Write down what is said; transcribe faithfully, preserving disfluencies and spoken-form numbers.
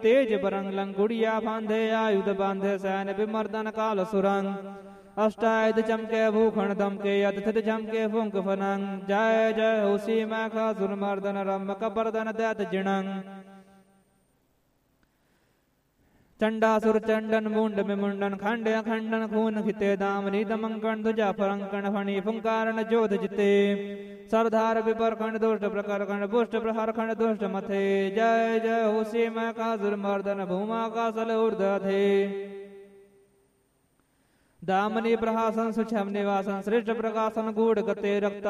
तेज बरंग लंगुड़िया फांधे आयुध बांधे सैन विमर्दन काल सुरंग अष्टायुध चमके भूखण दमके यथ झमके फुंक फनंग जय जय होसी मैखासुर मर्दन रम कपर्दन दैत जिणंग चंडासुर चंडन मुंड में मुंडन खंड खंडन खून खिते दामनी दमंकन ध्वजा फरंकन फणी फुंकारन जोध जिते सरदार विपर खंड दुष्ट प्रकर खंड पुष्ट प्रहर खंड दुष्ट मथे जय जय होसी मैखासुर मर्दन भूमा का सल ऊर्ध थे दामनी प्रहासन सुछम निवासन श्रेष्ठ प्रकाशन गूढ़ गते रक्त